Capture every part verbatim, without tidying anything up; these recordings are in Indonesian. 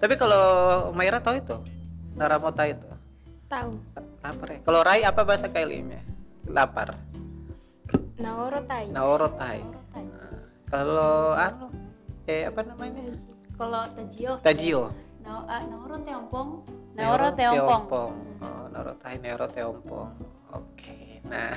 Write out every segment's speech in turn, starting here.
Tapi kalau Maira tahu itu Naramota itu Tahu. lapar ya. Kalau Rai apa bahasa Kailimnya? Lapar. Naorotai. Naorotai. Naorotai. Nah, kalau anu eh apa namanya? Kalau Tajio. Tajio. Nao ah, Naoro Teompong. Naoro Teompong. Oh, Naorotai, Naoro Teompong. Oke. Nah.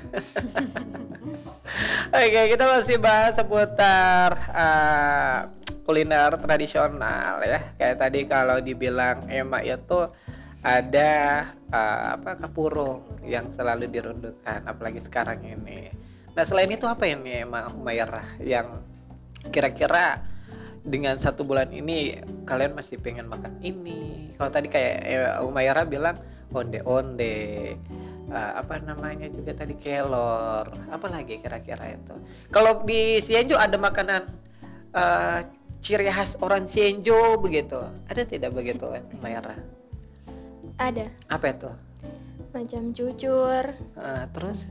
Oke, kita masih bahas seputar uh, kuliner tradisional ya. Kayak tadi kalau dibilang Emma itu ada uh, apa kapurung yang selalu dirundukan apalagi sekarang ini. Nah, selain itu apa ini Emma Humairah yang kira-kira dengan satu bulan ini kalian masih pengen makan ini? Kalau tadi kayak eh, Humairah bilang onde-onde, uh, apa namanya juga tadi kelor, apa lagi kira-kira itu? Kalau di Cianjur ada makanan uh, ciri khas orang Cianjur begitu, ada tidak begitu Humairah? Ada. Apa itu? Macam cucur. Uh, terus?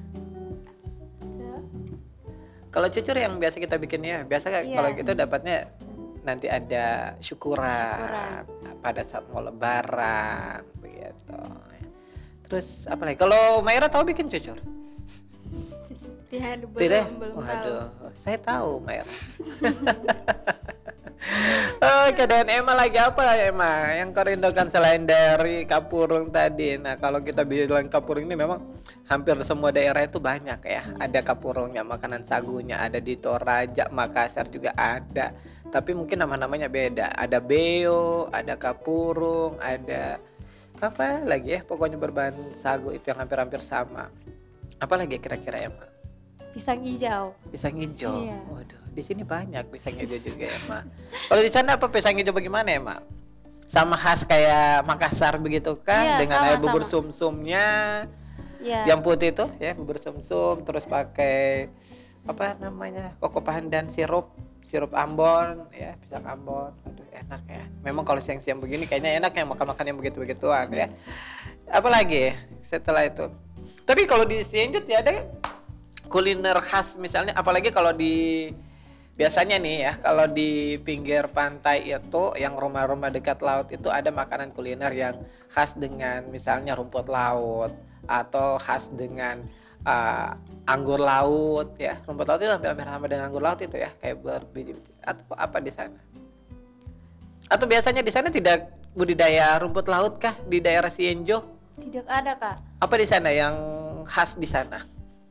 Kalau cucur yang biasa kita bikin ya, biasa Iya. kalau gitu dapatnya nanti ada syukuran, Syukuran. pada saat mau lebaran begitu. Terus apa lagi? Kalau Maira tahu bikin cucur? Tidak, belum, Tidak? belum Waduh, tahu. saya tahu Maira. Oke, dan Emma lagi apa ya Emma yang kau rindukan selain dari kapurung tadi? Nah, kalau kita bilang kapurung ini memang hampir semua daerah itu banyak ya. Ada kapurungnya, makanan sagunya, ada di Toraja, Makassar juga ada. Tapi mungkin nama-namanya beda. Ada beo, ada kapurung, ada apa lagi ya? Pokoknya berbahan sagu itu yang hampir-hampir sama. Apa lagi kira-kira Emma? Pisang hijau. Pisang hijau. Iya. Waduh, di sini banyak pisang hijau juga ya, Mak. Kalau di sana apa pisang hijau bagaimana ya, Mak? Sama khas kayak Makassar begitu kan? Iya, Dengan sama, air bubur sama. sum-sumnya. Ya. Yang putih itu ya, bubur sum-sum, terus pakai apa namanya? Koko pandan sirup, sirup Ambon ya, pisang Ambon. Aduh, enak ya. Memang kalau siang-siang begini kayaknya enak ya makan-makan yang begitu-begituan ya. Apalagi setelah itu. Tapi kalau di Cianjur ya ada kuliner khas misalnya, apalagi kalau di biasanya nih ya, kalau di pinggir pantai itu yang rumah-rumah dekat laut itu ada makanan kuliner yang khas dengan misalnya rumput laut atau khas dengan uh, anggur laut ya. Rumput laut itu hampir-hampir sama dengan anggur laut itu ya, kayak berbiji atau apa di sana? Atau biasanya di sana tidak budidaya rumput laut kah di daerah Cianjur? Tidak ada, Kak. Apa di sana yang khas di sana?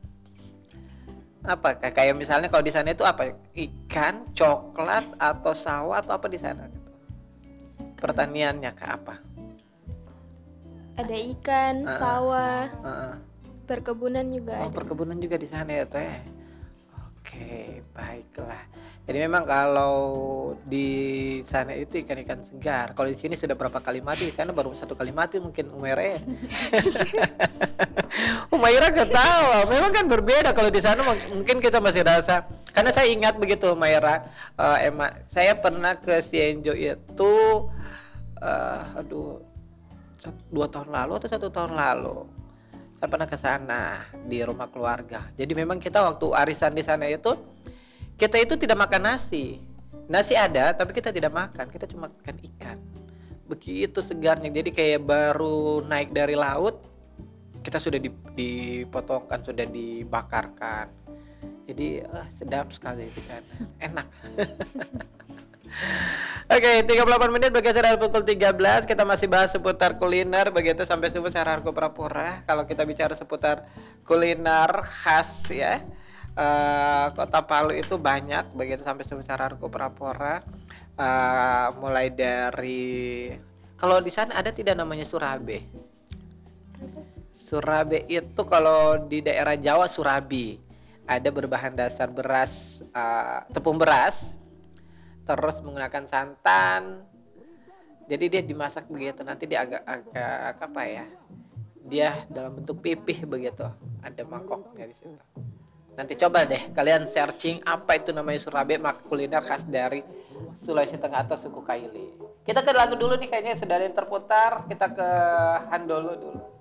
Apa kayak misalnya kalau di sana itu apa, ikan, coklat atau sawah atau apa di sana gitu? Pertaniannya ke apa? Ada ikan, Uh-uh. sawah, Uh-uh. perkebunan juga Oh, ada. perkebunan juga di sana ya teh. Oke, baiklah. Jadi memang kalau di sana itu ikan-ikan segar. Kalau di sini sudah berapa kali mati, di sana baru satu kali mati mungkin Umairah. Umairah ketawa. Memang kan berbeda kalau di sana mungkin kita masih rasa. Karena saya ingat begitu Umairah, uh, Emma, saya pernah ke Cianjur itu uh, aduh dua tahun lalu atau satu tahun lalu. Saya pernah ke sana di rumah keluarga. Jadi memang kita waktu arisan di sana itu kita itu tidak makan nasi. Nasi ada tapi kita tidak makan, kita cuma makan ikan. Begitu segarnya. Jadi kayak baru naik dari laut, kita sudah dipotongkan, sudah dibakarkan. Jadi uh, sedap sekali di sana. Enak. Oke, okay, tiga puluh delapan menit bergeser dari pukul tiga belas. Kita masih bahas seputar kuliner begitu sampai subuh secara Harko Prapura. Kalau kita bicara seputar kuliner khas ya, uh, Kota Palu itu banyak begitu sampai subuh secara Harko Prapura. Uh, mulai dari kalau di sana ada tidak namanya surabe? Surabe itu kalau di daerah Jawa surabi. Ada berbahan dasar beras, uh, tepung beras. Terus menggunakan santan, jadi dia dimasak begitu, nanti dia agak-agak apa ya, dia dalam bentuk pipih begitu, ada mangkoknya di situ. Nanti coba deh kalian searching apa itu namanya surabe, maka kuliner khas dari Sulawesi Tengah atau suku Kaili. Kita ke lagu dulu nih, kayaknya sudah ada yang terputar, kita ke Handolo dulu.